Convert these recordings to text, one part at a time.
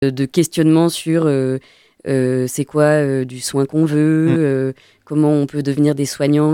de questionnement sur c'est quoi du soin qu'on veut, comment on peut devenir des soignants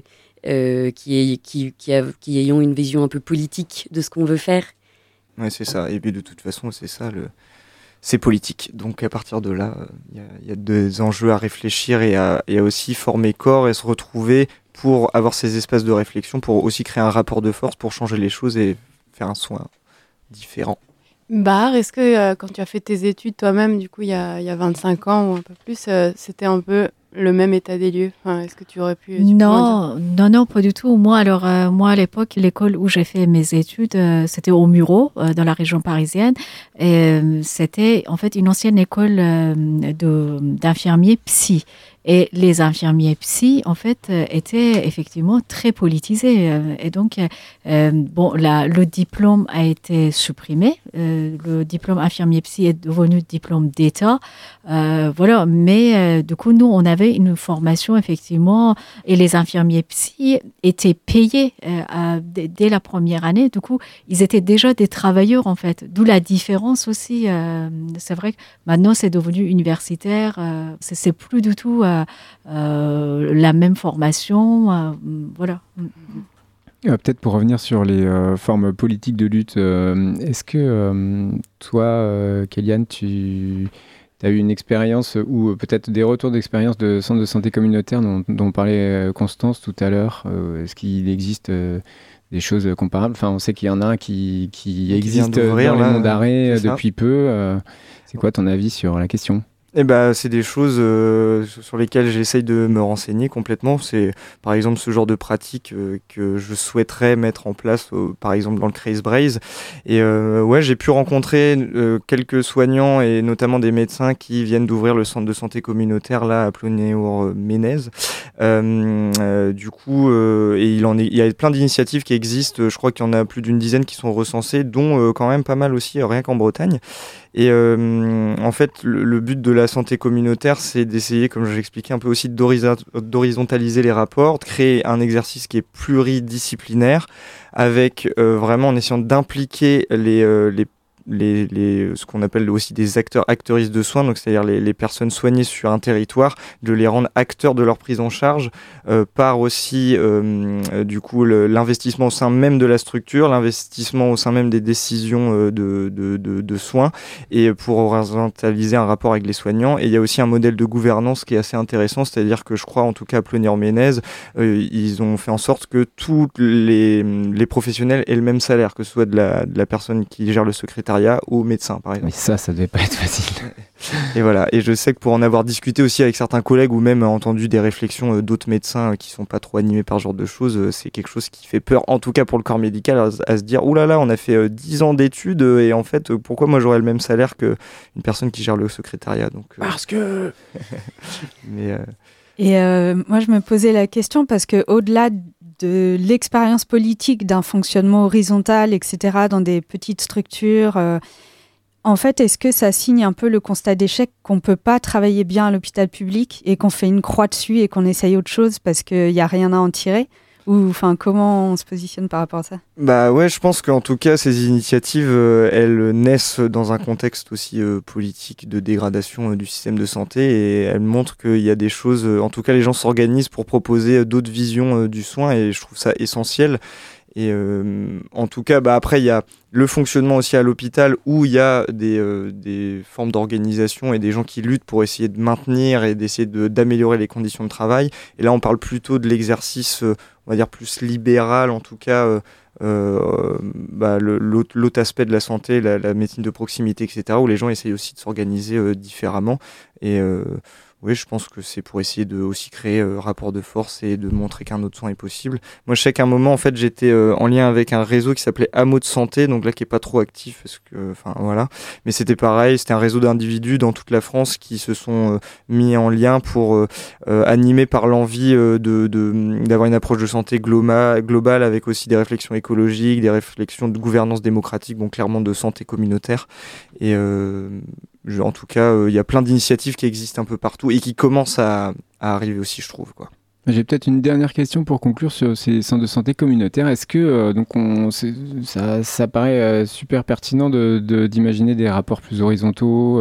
qui ayons une vision un peu politique de ce qu'on veut faire. Ouais, c'est ça. Et puis de toute façon, c'est ça, c'est politique. Donc à partir de là, il y a des enjeux à réfléchir et à aussi former corps et se retrouver pour avoir ces espaces de réflexion, pour aussi créer un rapport de force, pour changer les choses et faire un soin différent. Bahar, est-ce que quand tu as fait tes études toi-même, du coup, il y a 25 ans ou un peu plus, c'était un peu le même état des lieux? Enfin, est-ce que tu pourrais en dire? Non, pas du tout. Moi, moi, à l'époque, l'école où j'ai fait mes études, c'était au Mureau, dans la région parisienne. Et c'était, en fait, une ancienne école d'infirmiers psy. Et les infirmiers psy, en fait, étaient effectivement très politisés. Et donc, le diplôme a été supprimé. Le diplôme infirmier psy est devenu diplôme d'État. Voilà. Mais du coup, nous, on avait une formation, effectivement, et les infirmiers psy étaient payés dès la première année. Du coup, ils étaient déjà des travailleurs, en fait. D'où la différence aussi. C'est vrai que maintenant, c'est devenu universitaire. C'est plus du tout la même formation. Voilà. Peut-être pour revenir sur les formes politiques de lutte, est-ce que toi, Kéliane, tu as eu une expérience ou peut-être des retours d'expérience de centres de santé communautaire dont parlait Constance tout à l'heure? Est-ce qu'il existe des choses comparables? Enfin, on sait qu'il y en a un qui existe dans les monts d'arrêt depuis peu. C'est quoi ton avis sur la question? C'est des choses sur lesquelles j'essaye de me renseigner complètement. C'est par exemple ce genre de pratique que je souhaiterais mettre en place, par exemple dans le Crazy Braze. Et j'ai pu rencontrer quelques soignants et notamment des médecins qui viennent d'ouvrir le centre de santé communautaire là à Plonéour-Ménez. Du coup, il y a plein d'initiatives qui existent. Je crois qu'il y en a plus d'une dizaine qui sont recensées, dont quand même pas mal aussi, rien qu'en Bretagne. Et en fait, le but de la santé communautaire, c'est d'essayer, comme je l'expliquais un peu aussi, d'horizontaliser les rapports, de créer un exercice qui est pluridisciplinaire, avec vraiment en essayant d'impliquer ce qu'on appelle aussi des acteuristes de soins, donc c'est-à-dire les personnes soignées sur un territoire, de les rendre acteurs de leur prise en charge par aussi du coup l'investissement au sein même de la structure, l'investissement au sein même des décisions de soins, et pour horizontaliser un rapport avec les soignants. Et il y a aussi un modèle de gouvernance qui est assez intéressant, c'est-à-dire que je crois en tout cas à Plonéour-Ménez, ils ont fait en sorte que tous les professionnels aient le même salaire, que ce soit de la personne qui gère le secrétariat aux médecins, par exemple. Mais ça devait pas être facile. Et voilà. Et je sais que pour en avoir discuté aussi avec certains collègues ou même entendu des réflexions d'autres médecins qui sont pas trop animés par ce genre de choses, c'est quelque chose qui fait peur, en tout cas pour le corps médical, à se dire ouh là là, on a fait 10 ans d'études et en fait, pourquoi moi j'aurais le même salaire qu'une personne qui gère le secrétariat? Donc, parce que. Moi, je me posais la question parce que au-delà de l'expérience politique d'un fonctionnement horizontal, etc., dans des petites structures, en fait, est-ce que ça signe un peu le constat d'échec qu'on ne peut pas travailler bien à l'hôpital public et qu'on fait une croix dessus et qu'on essaye autre chose parce qu'il n'y a rien à en tirer? Ou comment on se positionne par rapport à ça? Je pense qu'en tout cas, ces initiatives, elles naissent dans un contexte aussi politique de dégradation du système de santé, et elles montrent qu'il y a des choses, en tout cas les gens s'organisent pour proposer d'autres visions du soin, et je trouve ça essentiel. Et en tout cas, après, il y a le fonctionnement aussi à l'hôpital où il y a des formes d'organisation et des gens qui luttent pour essayer de maintenir et d'essayer d'améliorer les conditions de travail. Et là, on parle plutôt de l'exercice, on va dire, plus libéral, en tout cas, l'autre aspect de la santé, la médecine de proximité, etc., où les gens essayent aussi de s'organiser différemment. Et oui, je pense que c'est pour essayer de aussi créer rapport de force et de montrer qu'un autre soin est possible. Moi, je sais qu'à un moment, en fait, j'étais en lien avec un réseau qui s'appelait Hameau de Santé, donc là, qui est pas trop actif, parce que, voilà. Mais c'était pareil, c'était un réseau d'individus dans toute la France qui se sont mis en lien pour animer par l'envie d'avoir une approche de santé globale, avec aussi des réflexions écologiques, des réflexions de gouvernance démocratique, bon, clairement de santé communautaire. Et en tout cas, il y a plein d'initiatives qui existent un peu partout et qui commencent à arriver aussi, je trouve, quoi. J'ai peut-être une dernière question pour conclure sur ces centres de santé communautaires. Est-ce que ça paraît super pertinent d'imaginer des rapports plus horizontaux